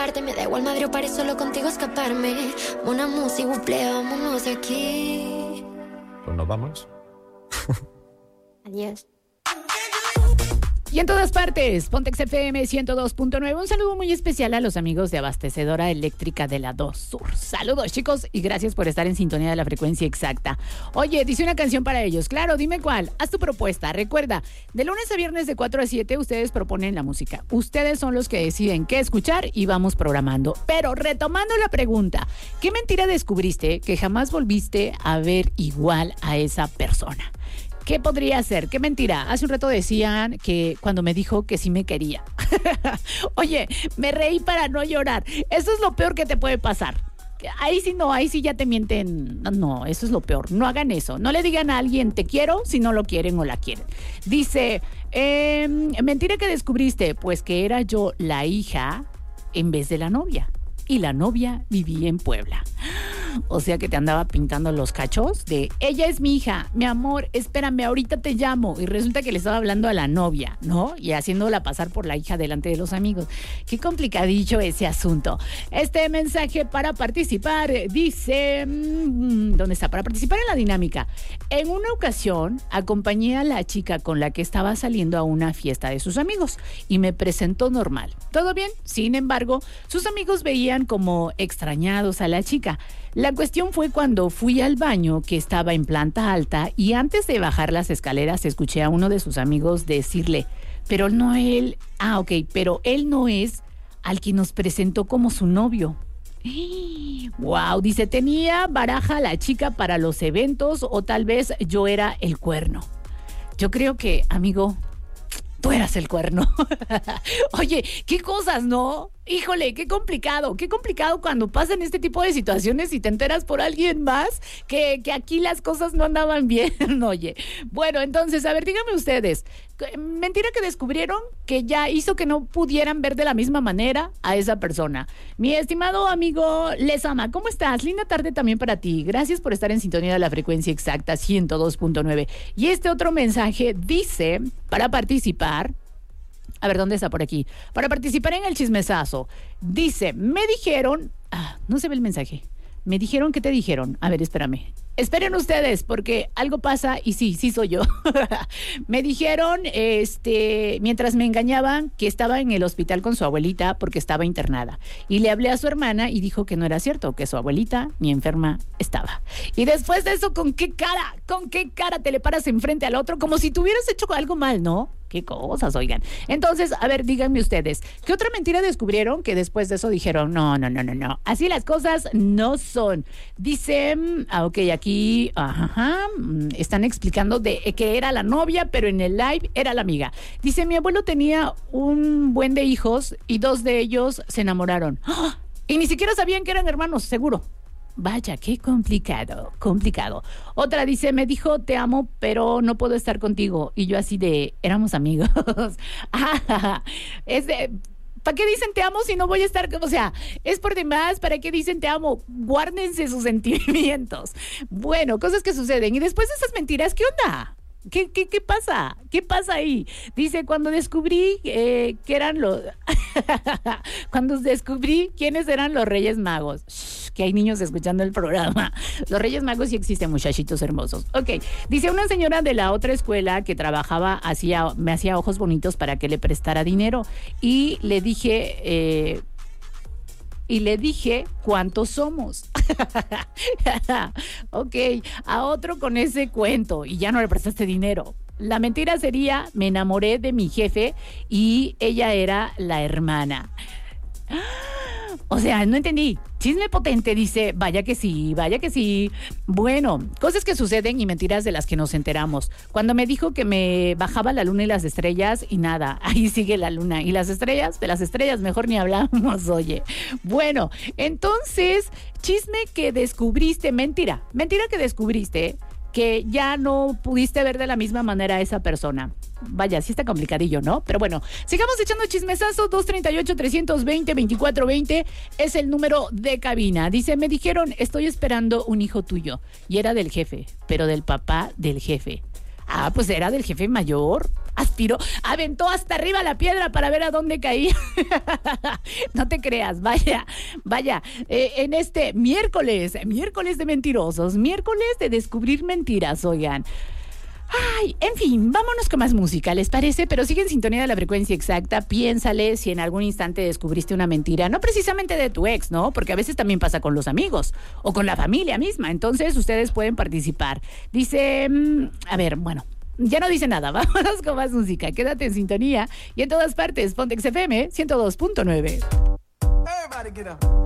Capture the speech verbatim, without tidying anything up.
parte. Me da igual Madrid o París, solo contigo escaparme. Una música, buple, vámonos de aquí. Pues nos vamos. Adiós. Y en todas partes, Pontex F M ciento dos punto nueve. Un saludo muy especial a los amigos de Abastecedora Eléctrica de la dos Sur. Saludos, chicos, y gracias por estar en sintonía de la frecuencia exacta. Oye, dice una canción para ellos. Claro, dime cuál. Haz tu propuesta. Recuerda, de lunes a viernes de cuatro a siete, ustedes proponen la música. Ustedes son los que deciden qué escuchar y vamos programando. Pero retomando la pregunta, ¿qué mentira descubriste que jamás volviste a ver igual a esa persona? ¿Qué podría ser? ¿Qué mentira? Hace un rato decían que cuando me dijo que sí me quería. Oye, me reí para no llorar. Eso es lo peor que te puede pasar. Ahí sí no, ahí sí ya te mienten. No, eso es lo peor. No hagan eso. No le digan a alguien te quiero si no lo quieren o la quieren. Dice, eh, mentira que descubriste, pues que era yo la hija en vez de la novia. Y la novia vivía en Puebla. O sea que te andaba pintando los cachos de ella es mi hija, mi amor, espérame, ahorita te llamo. Y resulta que le estaba hablando a la novia, ¿no? Y haciéndola pasar por la hija delante de los amigos. Qué complicadillo ese asunto. Este mensaje para participar dice, ¿dónde está? Para participar en la dinámica. En una ocasión acompañé a la chica con la que estaba saliendo a una fiesta de sus amigos y me presentó normal. ¿Todo bien? Sin embargo, sus amigos veían como extrañados a la chica. La cuestión fue cuando fui al baño, que estaba en planta alta, y antes de bajar las escaleras escuché a uno de sus amigos decirle, pero no él, ah, ok, pero él no es al que nos presentó como su novio. Wow, dice, tenía baraja la chica para los eventos o tal vez yo era el cuerno. Yo creo que, amigo, tú eras el cuerno. Oye, qué cosas, ¿no? Híjole, qué complicado, qué complicado cuando pasan este tipo de situaciones y te enteras por alguien más que, que aquí las cosas no andaban bien. Oye, bueno, entonces, a ver, díganme ustedes, mentira que descubrieron que ya hizo que no pudieran ver de la misma manera a esa persona. Mi estimado amigo Lesama, ¿cómo estás? Linda tarde también para ti. Gracias por estar en sintonía de la frecuencia exacta ciento dos punto nueve. Y este otro mensaje dice, para participar, a ver, ¿dónde está? Por aquí. Para participar en el chismesazo. Dice, me dijeron... Ah, no se ve el mensaje. Me dijeron, ¿qué te dijeron? A ver, espérame. Esperen ustedes, porque algo pasa y sí, sí soy yo. Me dijeron, este, mientras me engañaban, que estaba en el hospital con su abuelita porque estaba internada. Y le hablé a su hermana y dijo que no era cierto, que su abuelita ni enferma estaba. Y después de eso, ¿con qué cara? ¿Con qué cara te le paras enfrente al otro? Como si tú hubieras hecho algo mal, ¿no? Qué cosas, oigan. Entonces, a ver, díganme ustedes, ¿qué otra mentira descubrieron que después de eso dijeron, no, no, no, no, no, así las cosas no son? Dice, ah, ok, aquí, ajá, están explicando de que era la novia, pero en el live era la amiga. Dice, mi abuelo tenía un buen de hijos y dos de ellos se enamoraron. ¡Ah! Y ni siquiera sabían que eran hermanos, seguro. Vaya, qué complicado, complicado. Otra dice, me dijo, te amo, pero no puedo estar contigo. Y yo así de, éramos amigos. Es de, ¿para qué dicen te amo si no voy a estar? O sea, es por demás, ¿para qué dicen te amo? Guárdense sus sentimientos. Bueno, cosas que suceden. Y después de esas mentiras, ¿qué onda? ¿Qué, qué, qué pasa? ¿Qué pasa ahí? Dice, cuando descubrí eh, que eran los... cuando descubrí quiénes eran los Reyes Magos. Shh, que hay niños escuchando el programa. Los Reyes Magos sí existen, muchachitos hermosos. Ok, dice una señora de la otra escuela que trabajaba, hacía, me hacía ojos bonitos para que le prestara dinero. Y le dije... Eh, Y le dije, ¿cuántos somos? Ok, a otro con ese cuento y ya no le prestaste dinero. La mentira sería, me enamoré de mi jefe y ella era la hermana. O sea, no entendí. Chisme potente, dice, vaya que sí, vaya que sí. Bueno, cosas que suceden y mentiras de las que nos enteramos. Cuando me dijo que me bajaba la luna y las estrellas y nada, ahí sigue la luna. Y las estrellas, de las estrellas mejor ni hablamos, oye. Bueno, entonces, chisme que descubriste, mentira, mentira que descubriste que ya no pudiste ver de la misma manera a esa persona. Vaya, sí está complicadillo, ¿no? Pero bueno, sigamos echando chismesazo. Dos treinta y ocho, trescientos veinte, veinticuatro veinte es el número de cabina. Dice, me dijeron, estoy esperando un hijo tuyo. Y era del jefe, pero del papá del jefe. Ah, pues era del jefe mayor. aspiró, aventó hasta arriba la piedra para ver a dónde caía. No te creas, vaya, vaya, eh, en este miércoles, miércoles de mentirosos, miércoles de descubrir mentiras, oigan. Ay, en fin, vámonos con más música, ¿les parece? Pero sigue en sintonía de la frecuencia exacta. Piénsale si en algún instante descubriste una mentira, no precisamente de tu ex, ¿no? Porque a veces también pasa con los amigos o con la familia misma. Entonces, ustedes pueden participar. Dice, mmm, a ver, bueno, ya no dice nada. Vámonos con más música. Quédate en sintonía y en todas partes. Ponte X F M ciento dos punto nueve.